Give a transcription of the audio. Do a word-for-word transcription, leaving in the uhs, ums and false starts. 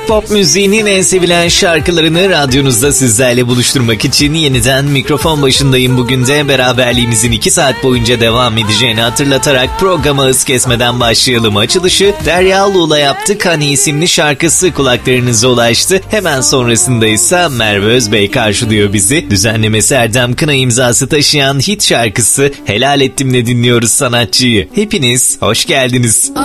Türk pop müziğinin en sevilen şarkılarını radyonuzda sizlerle buluşturmak için yeniden mikrofon başındayım. Bugün de beraberliğimizin iki saat boyunca devam edeceğini hatırlatarak programa hız kesmeden başlayalım. Açılışı Derya Ulu'la yaptık. Hani isimli şarkısı kulaklarınıza ulaştı. Hemen sonrasında ise Merve Özbey karşılıyor bizi. Düzenlemesi Erdem Kına imzası taşıyan hit şarkısı Helal Ettim'le dinliyoruz sanatçıyı. Hepiniz hoş geldiniz.